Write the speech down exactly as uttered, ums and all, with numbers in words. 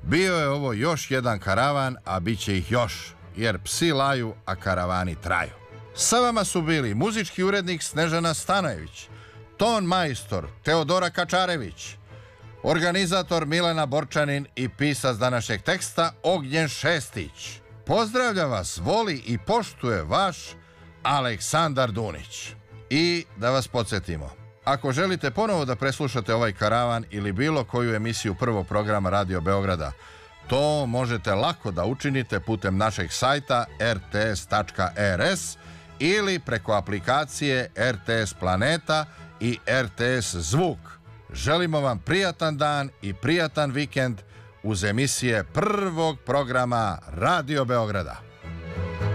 Bio je ovo još jedan karavan, a bit će ih još, jer psi laju, a karavani traju. Sa vama su bili muzički urednik Snežana Stanojević, ton majstor Teodora Kačarević, organizator Milena Borčanin i pisac današnjeg teksta Ognjen Šestić. Pozdravlja vas, voli i poštuje vaš Aleksandar Dunić. I da vas podsjetimo, ako želite ponovo da preslušate ovaj karavan ili bilo koju emisiju prvog programa Radio Beograda, to možete lako da učinite putem našeg sajta er te es tačka er es ili preko aplikacije er te es Planeta i er te es Zvuk. Želimo vam prijatan dan i prijatan vikend uz emisije prvog programa Radio Beograda.